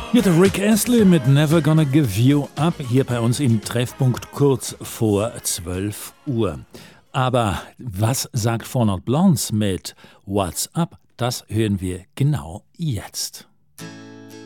Ja, der Rick Astley mit Never Gonna Give You Up hier bei uns im Treffpunkt kurz vor 12 Uhr. Aber was sagt Four Not Blondes mit What's Up? Das hören wir genau jetzt.